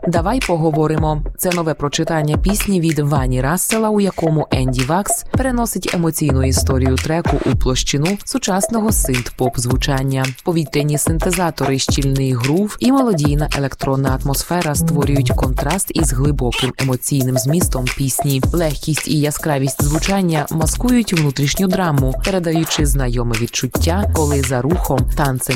«Давай поговоримо». Це нове прочитання пісні від Вані Рассела, у якому Енді Вакс переносить емоційну історію треку у площину сучасного синт-поп-звучання. Повітряні синтезатори, щільний грув і мелодійна електронна атмосфера створюють контраст із глибоким емоційним змістом пісні. Легкість і яскравість звучання маскують внутрішню драму, передаючи знайоме відчуття, коли за рухом, танцем